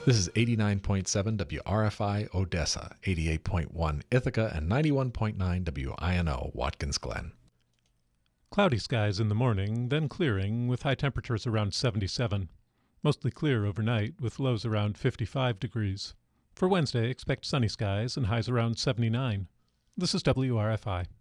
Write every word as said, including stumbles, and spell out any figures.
This is eighty-nine point seven W R F I Odessa, eighty-eight point one Ithaca, and ninety-one point nine W I N O Watkins Glen. Cloudy skies in the morning, then clearing with high temperatures around seventy-seven. Mostly clear overnight with lows around fifty-five degrees. For Wednesday, expect sunny skies and highs around seventy-nine. This is W R F I.